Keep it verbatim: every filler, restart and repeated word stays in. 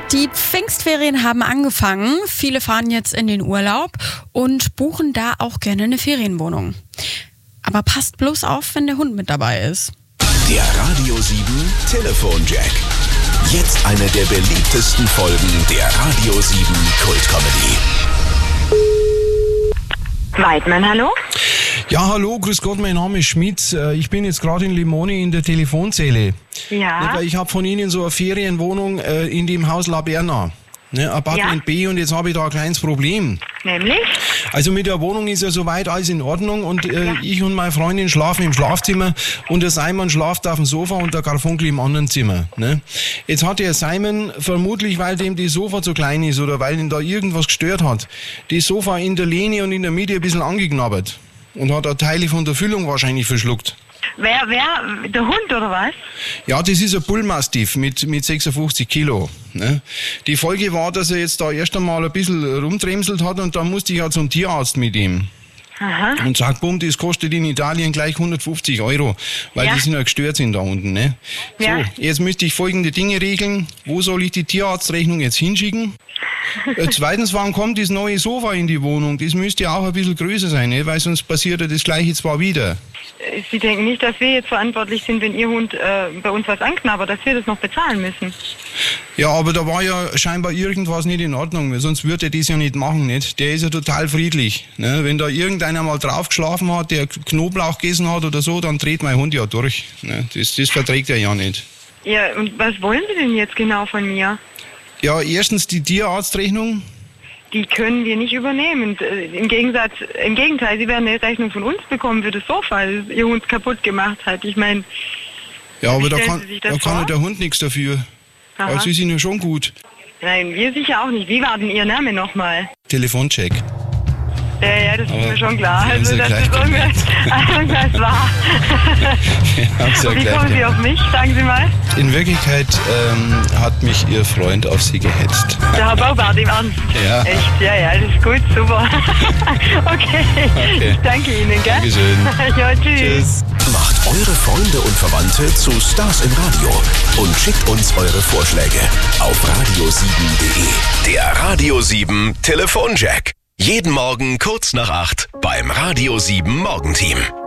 Die Pfingstferien haben angefangen. Viele fahren jetzt in den Urlaub und buchen da auch gerne eine Ferienwohnung. Aber passt bloß auf, wenn der Hund mit dabei ist. Der Radio sieben Telefonjack. Jetzt eine der beliebtesten Folgen der Radio sieben Kultcomedy. Weidmann, hallo? Ja, hallo, grüß Gott, mein Name ist Schmitz. Ich bin jetzt gerade in Limone in der Telefonzelle. Ja. Ich habe von Ihnen so eine Ferienwohnung in dem Haus La Berna, ne, Apartment Ja. B, und jetzt habe ich da ein kleines Problem. Nämlich? Also mit der Wohnung ist ja soweit alles in Ordnung und äh, ja. ich und meine Freundin schlafen im Schlafzimmer und der Simon schlaft auf dem Sofa und der Garfunkel im anderen Zimmer. Ne? Jetzt hat der Simon vermutlich, weil dem das Sofa zu klein ist oder weil ihn da irgendwas gestört hat, das Sofa in der Lehne und in der Mitte ein bisschen angeknabbert und hat da Teile von der Füllung wahrscheinlich verschluckt. Wer, wer, der Hund oder was? Ja, das ist ein Bullmastiff mit, mit sechsundfünfzig Kilo. Ne? Die Folge war, dass er jetzt da erst einmal ein bisschen rumdremselt hat und dann musste ich ja zum Tierarzt mit ihm. Aha. Und sagt, bumm, das kostet in Italien gleich hundertfünfzig Euro, weil Ja. die sind ja gestört sind da unten. Ne? So, Ja. jetzt müsste ich folgende Dinge regeln. Wo soll ich die Tierarztrechnung jetzt hinschicken? Äh, Zweitens, wann kommt das neue Sofa in die Wohnung? Das müsste ja auch ein bisschen größer sein, ne? Weil sonst passiert ja das Gleiche zwar wieder. Sie denken nicht, dass wir jetzt verantwortlich sind, wenn Ihr Hund äh, bei uns was anknabbert, dass wir das noch bezahlen müssen? Ja, aber da war ja scheinbar irgendwas nicht in Ordnung, weil sonst würde er das ja nicht machen, nicht? Der ist ja total friedlich. Ne? Wenn da irgendeiner mal drauf geschlafen hat, der Knoblauch gegessen hat oder so, dann dreht mein Hund ja durch. Ne? Das, das verträgt er ja nicht. Ja, und was wollen Sie denn jetzt genau von mir? Ja, erstens die Tierarztrechnung. Die können wir nicht übernehmen. Äh, Im Gegensatz, im Gegenteil, Sie werden eine Rechnung von uns bekommen für das Sofa, das Ihr Hund kaputt gemacht hat. Ich meine, Ja, aber Wie da stellen kann, Sie sich das da kann vor? ja der Hund nichts dafür. Aha. Aber sie sind ja schon gut. nein, wir sicher auch nicht. Wie war denn Ihr Name nochmal? Telefoncheck. Ja, ja, das ist Aber mir schon klar. Sie haben Also, Sie dass gleich das irgendwas, irgendwas war. Ich hab's ja Wie gleich kommen Sie gemerkt. auf mich? Sagen Sie mal. In Wirklichkeit ähm, hat mich Ihr Freund auf Sie gehetzt. Der Herr Baubart im Ernst. Ja. Echt? Ja, ja, das ist gut, super. okay. Okay. Ich danke Ihnen, gell? Dankeschön. ja, tschüss. Tschüss. Macht eure Freunde und Verwandte zu Stars im Radio und schickt uns eure Vorschläge auf radio sieben punkt de. Der Radio sieben Telefonjack. Jeden Morgen kurz nach acht beim Radio sieben Morgenteam.